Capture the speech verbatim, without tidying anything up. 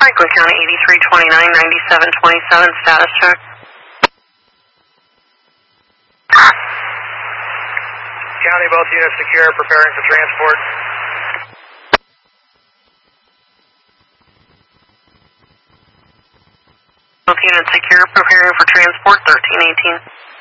Franklin County eighty-three twenty-nine ninety-seven twenty-seven, status check. County, both units secure, preparing for transport. Both units secure, preparing for transport, thirteen eighteen.